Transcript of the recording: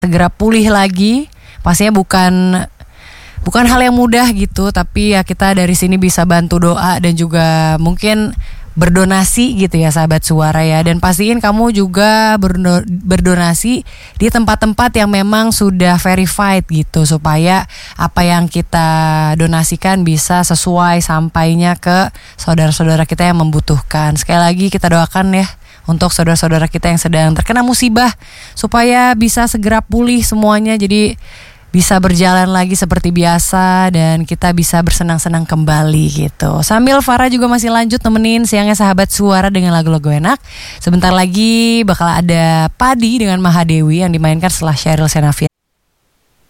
segera pulih lagi. Pastinya bukan hal yang mudah gitu, tapi ya kita dari sini bisa bantu doa dan juga mungkin berdonasi gitu ya sahabat suara ya. Dan pastiin kamu juga berdonasi di tempat-tempat yang memang sudah verified gitu, supaya apa yang kita donasikan bisa sesuai sampainya ke saudara-saudara kita yang membutuhkan. Sekali lagi kita doakan ya untuk saudara-saudara kita yang sedang terkena musibah, supaya bisa segera pulih semuanya, jadi bisa berjalan lagi seperti biasa dan kita bisa bersenang-senang kembali gitu. Sambil Farah juga masih lanjut nemenin siangnya sahabat suara dengan lagu-lagu enak. Sebentar lagi bakal ada Padi dengan Mahadewi yang dimainkan setelah Sheryl Sheinafia